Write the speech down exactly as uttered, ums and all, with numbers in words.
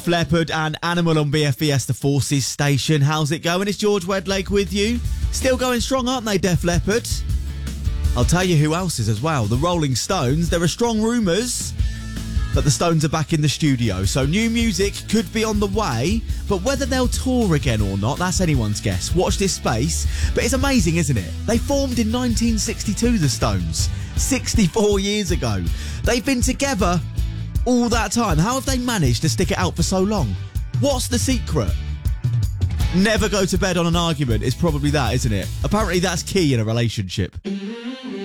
Leopard and Animal on B F B S, the Forces station. How's it going? It's George Wedlake with you. Still going strong, aren't they, Def Leppard? I'll tell you who else is as well. The Rolling Stones. There are strong rumours that the Stones are back in the studio. So new music could be on the way, but whether they'll tour again or not, that's anyone's guess. Watch this space. But it's amazing, isn't it? They formed in nineteen sixty-two, the Stones. sixty-four years ago. They've been together all that time. How have they managed to stick it out for so long? What's the secret? Never go to bed on an argument is probably that, isn't it? Apparently that's key in a relationship.